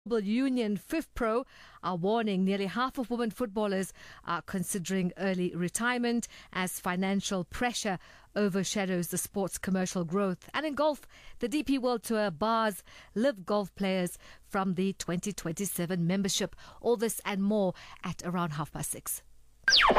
Union FIFPro are warning nearly half of women footballers are considering early retirement as financial pressure overshadows the sport's commercial growth. And in golf, the DP World Tour bars live golf players from the 2027 membership. All this and more at around 6:30.